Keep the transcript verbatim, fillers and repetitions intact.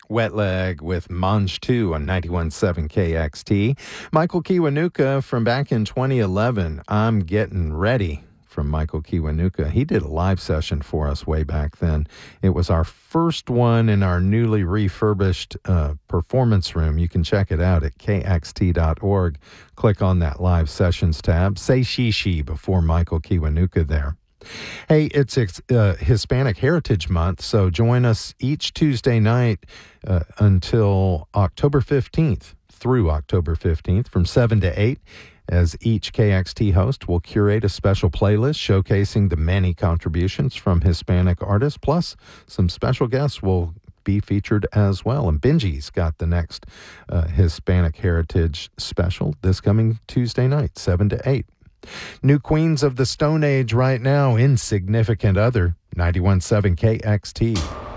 Wet Leg with Mange two on ninety-one point seven K X T. Michael Kiwanuka from back in twenty eleven, I'm Getting Ready from Michael Kiwanuka. He did a live session for us way back then. It was our first one in our newly refurbished uh, performance room. You can check it out at K X T dot org. Click on that live sessions tab. Say she, she before Michael Kiwanuka there. Hey, it's uh, Hispanic Heritage Month, so join us each Tuesday night uh, until October fifteenth, through October fifteenth, from seven to eight, as each K X T host will curate a special playlist showcasing the many contributions from Hispanic artists, plus some special guests will be featured as well. And Benji's got the next uh, Hispanic Heritage special this coming Tuesday night, seven to eight. New Queens of the Stone Age right now, Insignificant Other, ninety-one point seven K X T.